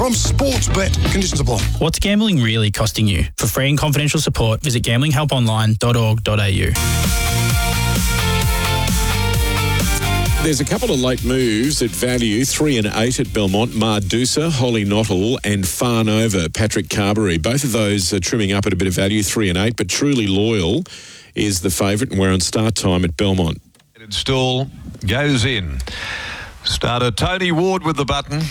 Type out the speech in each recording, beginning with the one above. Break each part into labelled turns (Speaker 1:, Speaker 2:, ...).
Speaker 1: From Sportsbet, conditions apply.
Speaker 2: What's gambling really costing you? For free and confidential support, visit gamblinghelponline.org.au.
Speaker 3: There's a couple of late moves at value, 3 and 8 at Belmont, Mardusa, Holly Knottle and Farnova, Patrick Carberry. Both of those are trimming up at a bit of value, 3 and 8, but Truly Loyal is the favourite, and we're on start time at Belmont.
Speaker 4: Stall goes in. Starter Tony Ward with the button.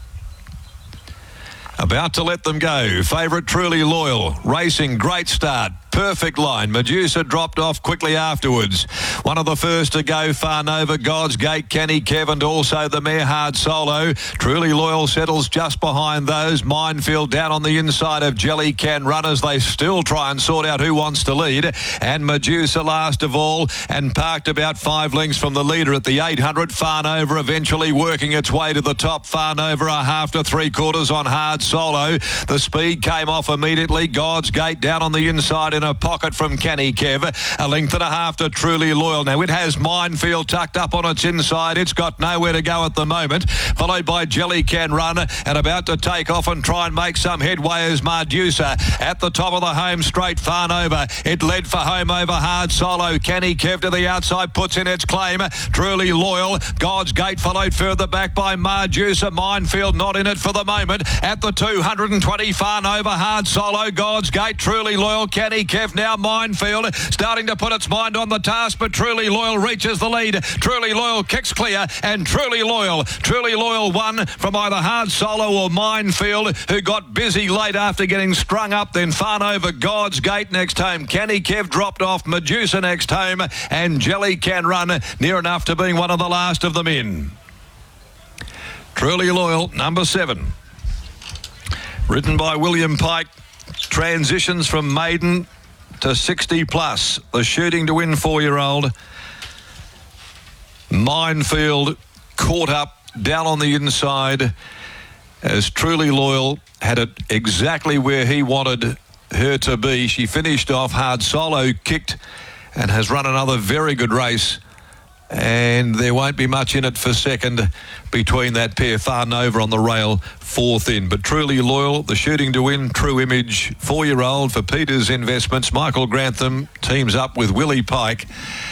Speaker 4: About to let them go. Favourite Truly Loyal. Racing, great start. Perfect line. Medusa dropped off quickly afterwards. One of the first to go, Farnova, God's Gate, Kenny Kev, and also the mare Hard Solo. Truly Loyal settles just behind those. Minefield down on the inside of Jelly Can Runners. They still try and sort out who wants to lead. And Medusa last of all, and parked about 5 lengths from the leader at the 800. Farnova eventually working its way to the top. Farnova a half to 3/4 on Hard Solo. The speed came off immediately. God's Gate down on the inside in a pocket from Kenny Kev. A length and a half to Truly Loyal. Now it has Minefield tucked up on its inside. It's got nowhere to go at the moment. Followed by Jelly Can Run, and about to take off and try and make some headway is Mardusa. At the top of the home straight, Farnova. It led for home over Hard Solo. Kenny Kev to the outside puts in its claim. Truly Loyal. God's Gate followed further back by Mardusa. Minefield not in it for the moment. At the 220, Farnova, Hard Solo, God's Gate, Truly Loyal, Kenny Kev, now Minefield, starting to put its mind on the task, but Truly Loyal reaches the lead. Truly Loyal kicks clear, and Truly Loyal won from either Hard Solo or Minefield, who got busy late after getting strung up. Then Farnova, God's Gate next home. Kenny Kev dropped off, Medusa next home, and Jelly Can Run near enough to being one of the last of them in. Truly Loyal, number 7. Written by William Pike. Transitions from maiden to 60 plus. The Shooting to Win 4-year-old. Minefield caught up down on the inside as Truly Loyal had it exactly where he wanted her to be. She finished off. Hard Solo kicked and has run another very good race. And there won't be much in it for second between that pair. Farnova on the rail, 4th in. But Truly Loyal, the Shooting to Win, True Image, 4-year-old for Peters Investments. Michael Grantham teams up with Willie Pike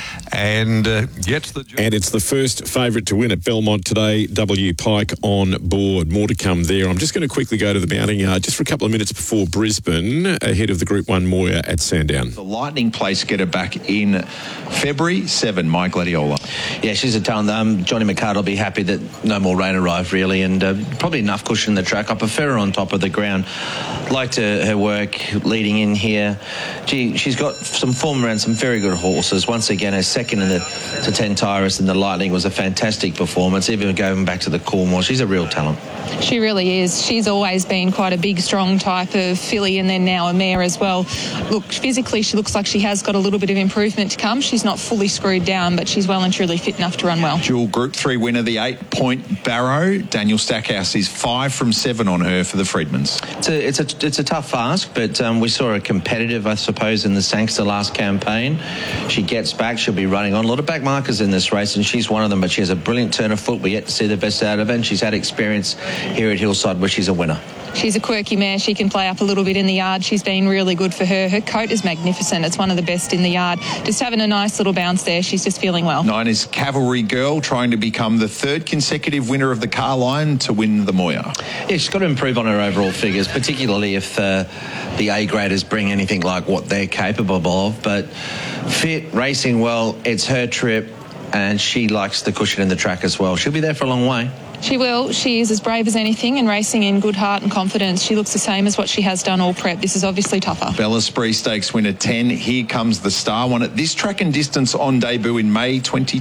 Speaker 4: and gets the job. And
Speaker 3: it's the first favourite to win at Belmont today. W. Pike on board. More to come there. I'm just going to quickly go to the mounting yard just for a couple of minutes before Brisbane, ahead of the Group 1 Moir at Sandown.
Speaker 5: The Lightning place getter back in February, 7, Mike Gladiola.
Speaker 6: Yeah, she's a talent. Johnny McCart will be happy that no more rain arrived, really, and probably enough cushion in the track. I prefer her on top of the ground. Liked her work leading in here. She's got some form around some very good horses. Once again, her second in the to 10 Tyrus in the Lightning was a fantastic performance. Even going back to the Coolmore, she's a real talent.
Speaker 7: She really is. She's always been quite a big, strong type of filly, and then now a mare as well. Look, physically, she looks like she has got a little bit of improvement to come. She's not fully screwed down, but she's well and truly fit enough to run well.
Speaker 5: Dual Group 3 winner, the 8-point Barrow. Daniel Stackhouse is 5 from 7 on her for the Freedmans.
Speaker 6: It's a tough ask, but we saw her competitive, I suppose, in the Sangster last campaign. She gets back, she'll be running on. A lot of back markers in this race, and she's one of them, but she has a brilliant turn of foot. We're yet to see the best out of her, and she's had experience here at Hillside where she's a winner.
Speaker 7: She's a quirky mare. She can play up a little bit in the yard. She's been really good for her. Her coat is magnificent. It's one of the best in the yard. Just having a nice little bounce there. She's just feeling well. 9
Speaker 5: is Cavalry Girl, trying to become the 3rd consecutive winner of the Carline to win the Moir.
Speaker 6: Yeah, she's got to improve on her overall figures, particularly if the A-graders bring anything like what they're capable of. But fit, racing well, it's her trip, and she likes the cushion in the track as well. She'll be there for a long way.
Speaker 7: She will. She is as brave as anything and racing in good heart and confidence. She looks the same as what she has done all prep. This is obviously tougher.
Speaker 5: Bella Spree Stakes winner 10. Here comes the star one at this track and distance on debut in May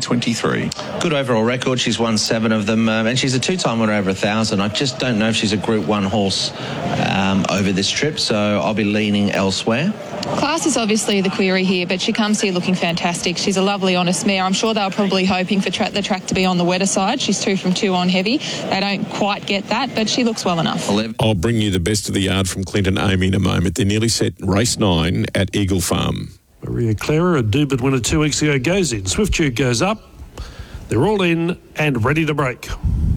Speaker 5: 2023.
Speaker 6: Good overall record. She's won 7 of them, and she's a 2-time winner over 1,000. I just don't know if she's a Group 1 horse over this trip, so I'll be leaning elsewhere.
Speaker 7: Class is obviously the query here, but she comes here looking fantastic. She's a lovely, honest mare. I'm sure they were probably hoping for the track to be on the wetter side. She's 2 from 2 on heavy. They don't quite get that, but she looks well enough.
Speaker 3: I'll bring you the best of the yard from Clinton Amy in a moment. They're nearly set race 9 at Eagle Farm.
Speaker 8: Maria Clara, a Doobert winner 2 weeks ago, goes in. Swift Tube goes up. They're all in and ready to break.